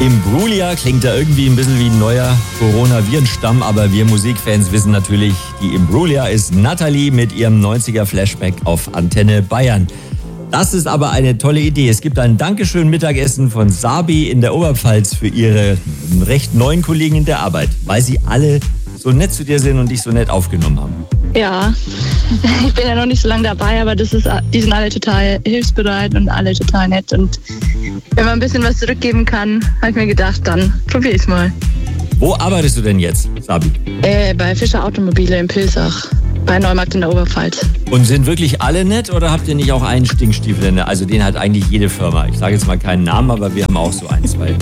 Imbrulia klingt ja irgendwie ein bisschen wie ein neuer Corona-Virenstamm, aber wir Musikfans wissen natürlich, die Imbrulia ist Nathalie mit ihrem 90er-Flashback auf Antenne Bayern. Das ist aber eine tolle Idee. Es gibt ein Dankeschön-Mittagessen von Sabi in der Oberpfalz für ihre recht neuen Kollegen in der Arbeit, weil sie alle so nett zu dir sind und dich so nett aufgenommen haben. Ja, ich bin ja noch nicht so lange dabei, aber die sind alle total hilfsbereit und alle total nett. Und wenn man ein bisschen was zurückgeben kann, habe ich mir gedacht, dann probiere ich es mal. Wo arbeitest du denn jetzt, Sabi? Bei Fischer Automobile in Pilsach, bei Neumarkt in der Oberpfalz. Und sind wirklich alle nett oder habt ihr nicht auch einen Stinkstiefel? Also den hat eigentlich jede Firma. Ich sage jetzt mal keinen Namen, aber wir haben auch so ein, zwei.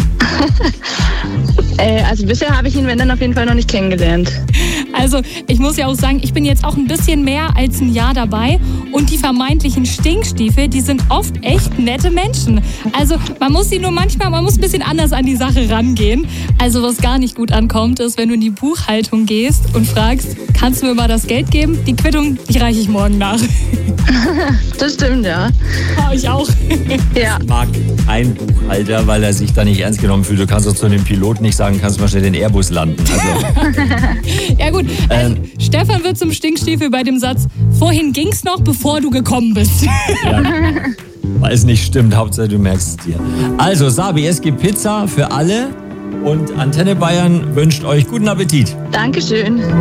Also bisher habe ich ihn, wenn dann, auf jeden Fall noch nicht kennengelernt. Also ich muss ja auch sagen, ich bin jetzt auch ein bisschen mehr als ein Jahr dabei und die vermeintlichen Stinkstiefel, die sind oft echt nette Menschen. Also man muss ein bisschen anders an die Sache rangehen. Also was gar nicht gut ankommt, ist, wenn du in die Buchhaltung gehst und fragst, kannst du mir mal das Geld geben? Die Quittung, die reiche ich morgen nach. Das stimmt, ja. Ja, ich auch. Ja. Ich mag kein Buchhalter, weil er sich da nicht ernst genommen fühlt. Du kannst doch zu einem Pilot nicht sagen, kannst du mal schnell den Airbus landen. Also. Ja gut, Stefan wird zum Stinkstiefel bei dem Satz, vorhin ging's noch, bevor du gekommen bist. Ja. Weil es nicht stimmt, Hauptsache du merkst es dir. Also Sabi, es gibt Pizza für alle und Antenne Bayern wünscht euch guten Appetit. Dankeschön.